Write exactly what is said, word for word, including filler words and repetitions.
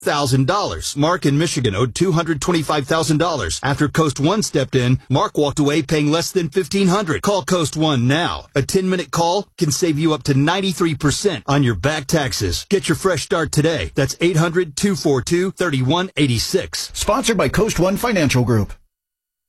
thousand dollars. Mark in Michigan owed two hundred twenty-five thousand dollars. After Coast One stepped in, Mark walked away paying less than fifteen hundred dollars. Call Coast One now. A ten-minute call can save you up to ninety-three percent on your back taxes. Get your fresh start today. That's eight hundred, two four two, three one eight six. Sponsored by Coast One Financial Group.